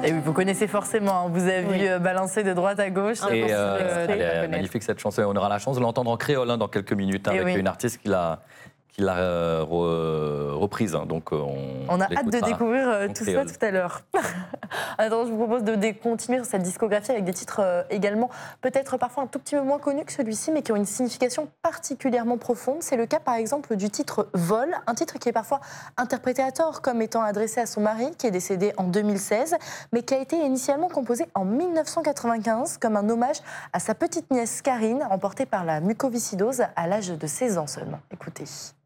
Et oui, vous connaissez forcément, vous avez vu balancer de droite à gauche. Et elle est magnifique cette chanson. On aura la chance de l'entendre en créole dans quelques minutes avec une artiste qui l'a reprise. Donc on a hâte de découvrir tout ça tout à l'heure. Alors, je vous propose de continuer cette discographie avec des titres également peut-être parfois un tout petit peu moins connus que celui-ci, mais qui ont une signification particulièrement profonde. C'est le cas par exemple du titre Vol, un titre qui est parfois interprété à tort comme étant adressé à son mari, qui est décédé en 2016, mais qui a été initialement composé en 1995 comme un hommage à sa petite nièce Karine, emportée par la mucoviscidose à l'âge de 16 ans seulement. Écoutez.